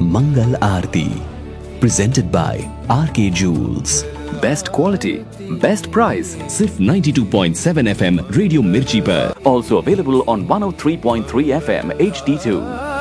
Mangal Aarti, presented by RK Jewels. Best quality, best price. सिर्फ 92.7 FM radio मिर्ची पर. Also available on 103.3 FM HD2.